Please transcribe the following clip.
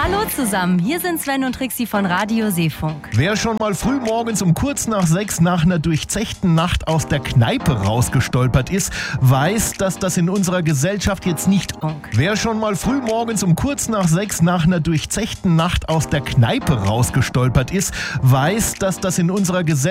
Hallo zusammen, hier sind Sven und Trixi von Radio Seefunk. Wer schon mal früh morgens um kurz nach 6 nach einer durchzechten Nacht aus der Kneipe rausgestolpert ist, weiß, dass das in unserer Gesellschaft jetzt nicht... Wer schon mal früh morgens um kurz nach 6 nach einer durchzechten Nacht aus der Kneipe rausgestolpert ist, weiß, dass das in unserer Gesellschaft